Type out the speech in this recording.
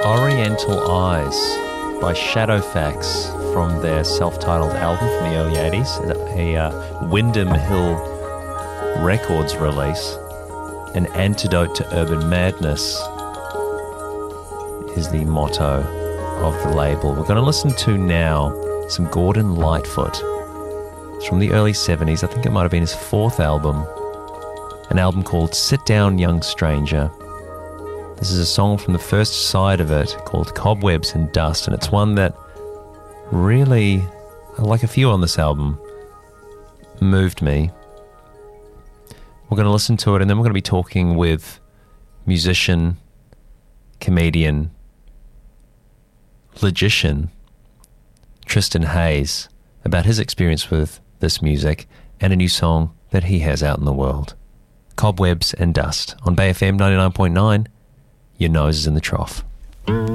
Oriental Eyes by Shadowfax from their self-titled album from the early 80s, a Wyndham Hill Records release. An antidote to urban madness is the motto of the label. We're going to listen to now some Gordon Lightfoot. It's from the early 70s. I think it might have been his fourth album, an album called Sit Down Young Stranger. This is a song from the first side of it called Cobwebs and Dust, and it's one that really, like a few on this album, moved me. We're going to listen to it, and then we're going to be talking with musician, comedian, logician Tristan Hayes about his experience with this music and a new song that he has out in the world. Cobwebs and Dust on Bay FM 99.9. Your nose is in the trough.